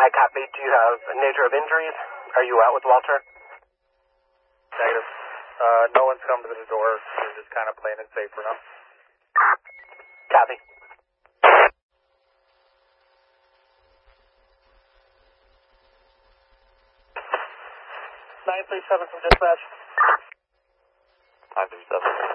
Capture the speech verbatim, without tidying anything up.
Hi, copy. Do you have a nature of injuries? Are you out with Walter? Negative. Uh, no one's come to the door. We're just kind of playing it safe for now. Copy. nine three seven from dispatch. nine three seven.